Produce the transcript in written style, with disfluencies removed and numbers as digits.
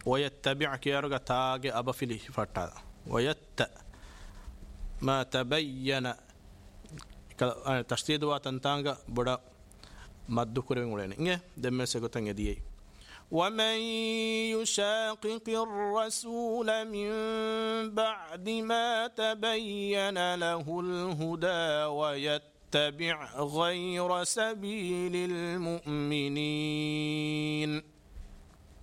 ويتبع كيرغا تاج أبا فيلي فتا ما تبين تشديد واتنتانغا بدا مدو كورين ولين إنه دم سكوتن يديه ومن يشاقق الرسول من بعد ما تبين له الهدى ويتبع غير سبيل المؤمنين